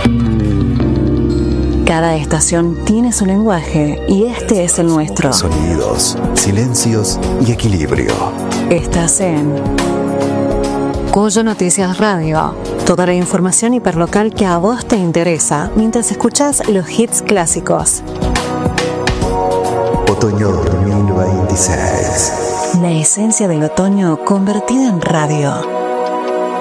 Cada estación tiene su lenguaje y este es el nuestro. Sonidos, silencios y equilibrio. Estás en Cuyo Noticias Radio. Toda la información hiperlocal que a vos te interesa mientras escuchás los hits clásicos. Otoño 2026. La esencia del otoño convertida en radio.